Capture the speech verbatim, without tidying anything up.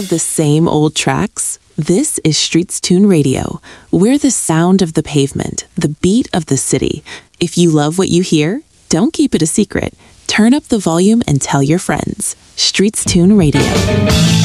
of the same old tracks? This is Streets Tune Radio. We're the sound of the pavement, the beat of the city. If you love what you hear, don't keep it a secret. Turn up the volume and tell your friends. Streets Tune Radio.